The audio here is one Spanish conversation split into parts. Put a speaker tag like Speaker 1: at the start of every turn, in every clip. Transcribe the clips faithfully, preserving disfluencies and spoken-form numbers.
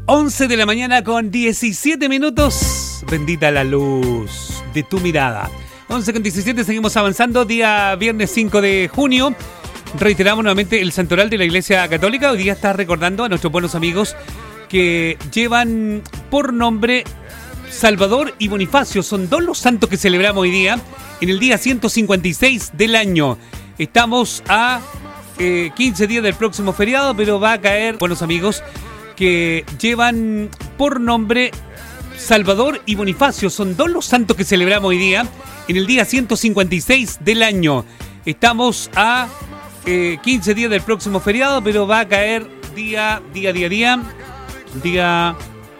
Speaker 1: once de la mañana con diecisiete minutos. Bendita la luz de tu mirada. once con diecisiete, seguimos avanzando. Día viernes cinco de junio. Reiteramos nuevamente el santoral de la Iglesia Católica. Hoy día está recordando a nuestros buenos amigos que llevan por nombre Salvador y Bonifacio. Son dos los santos que celebramos hoy día, en el día ciento cincuenta y seis del año. Estamos a eh, quince días del próximo feriado, pero va a caer, buenos amigos, que llevan por nombre Salvador y Bonifacio. Son dos los santos que celebramos hoy día, en el día ciento cincuenta y seis del año. Estamos a eh, quince días del próximo feriado, pero va a caer día, día, día, día, día,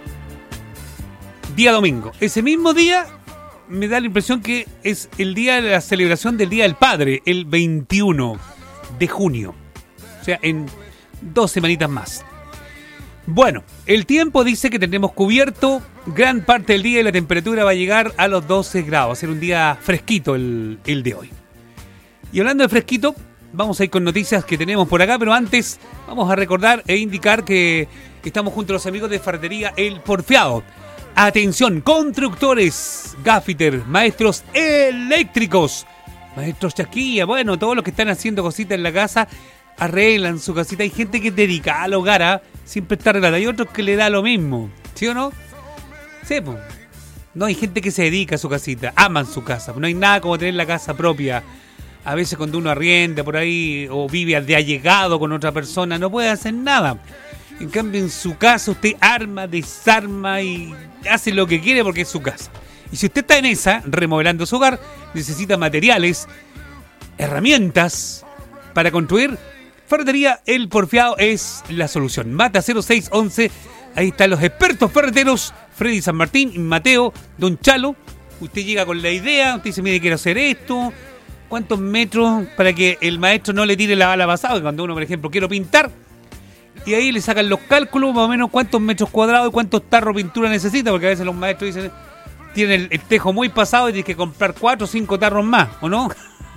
Speaker 1: día domingo. Ese mismo día me da la impresión que es el día de la celebración del Día del Padre, el veintiuno de junio. O sea, en dos semanitas más. Bueno, el tiempo dice que tendremos cubierto gran parte del día y la temperatura va a llegar a los doce grados. Va a ser un día fresquito el, el de hoy. Y hablando de fresquito, vamos a ir con noticias que tenemos por acá, pero antes vamos a recordar e indicar que estamos junto a los amigos de Ferretería El Porfiado. Atención, constructores, gaffiter, maestros eléctricos, maestros chasquilla, bueno, todos los que están haciendo cositas en la casa, arreglan su casita. Hay gente que es dedicada al hogar, ¿eh? Siempre está arreglada. Hay otros que le da lo mismo, ¿sí o no? Sí, pues. No, hay gente que se dedica a su casita, aman su casa. No hay nada como tener la casa propia. A veces cuando uno arrienda por ahí o vive de allegado con otra persona, no puede hacer nada. En cambio, en su casa usted arma, desarma y hace lo que quiere porque es su casa. Y si usted está en esa, remodelando su hogar, necesita materiales, herramientas para construir, Ferretería El Porfiado es la solución. Mata cero seis once, ahí están los expertos ferreteros, Freddy San Martín, Mateo, Don Chalo. Usted llega con la idea, usted dice, mire, quiero hacer esto, cuántos metros, para que el maestro no le tire la bala pasada. Cuando uno, por ejemplo, quiero pintar, y ahí le sacan los cálculos, más o menos cuántos metros cuadrados y cuántos tarros de pintura necesita, porque a veces los maestros dicen, tienen el, el tejo muy pasado y tienes que comprar cuatro o cinco tarros más, ¿o no?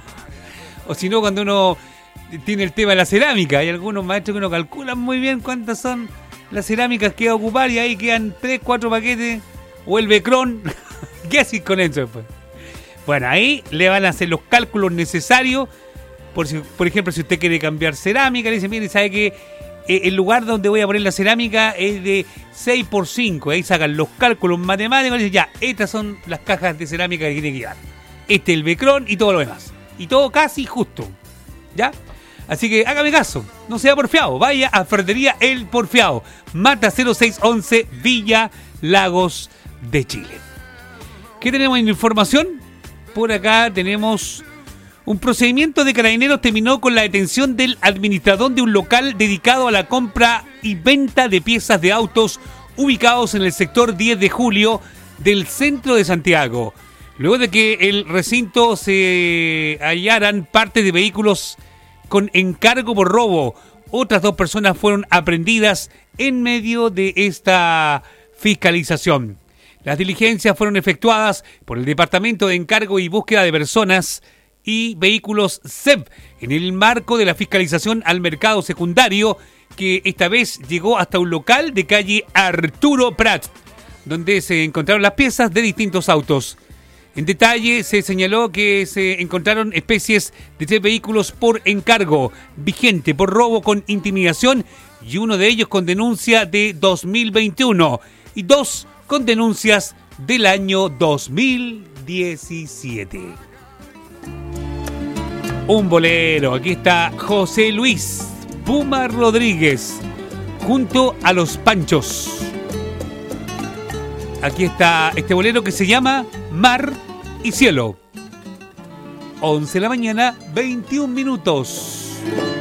Speaker 1: O si no, cuando uno tiene el tema de la cerámica, hay algunos maestros que no calculan muy bien cuántas son las cerámicas que va a ocupar y ahí quedan tres, cuatro paquetes, o el becrón. ¿Qué haces con eso después? Bueno, ahí le van a hacer los cálculos necesarios. Por, si, por ejemplo, si usted quiere cambiar cerámica, le dice, mire, ¿sabe que el lugar donde voy a poner la cerámica es de seis por cinco? Ahí sacan los cálculos matemáticos y dicen, ya, estas son las cajas de cerámica que tiene que llevar. Este es el becrón y todo lo demás. Y todo casi justo, ¿ya? Así que hágame caso, no sea porfiado, vaya a Ferretería El Porfiado, Mata cero seis once, Villa Lagos de Chile. ¿Qué tenemos en información? Por acá tenemos un procedimiento de carabineros terminó con la detención del administrador de un local dedicado a la compra y venta de piezas de autos ubicados en el sector diez de julio del centro de Santiago. Luego de que el recinto se hallaran parte de vehículos con encargo por robo, otras dos personas fueron aprehendidas en medio de esta fiscalización. Las diligencias fueron efectuadas por el Departamento de Encargo y Búsqueda de Personas y Vehículos C E P en el marco de la fiscalización al mercado secundario, que esta vez llegó hasta un local de calle Arturo Prat, donde se encontraron las piezas de distintos autos. En detalle, se señaló que se encontraron especies de tres vehículos por encargo, vigente por robo con intimidación, y uno de ellos con denuncia de dos mil veintiuno, y dos con denuncias del año dos mil diecisiete. Un bolero, aquí está José Luis Puma Rodríguez, junto a Los Panchos. Aquí está este bolero que se llama Mar y Cielo. once de la mañana, veintiún minutos.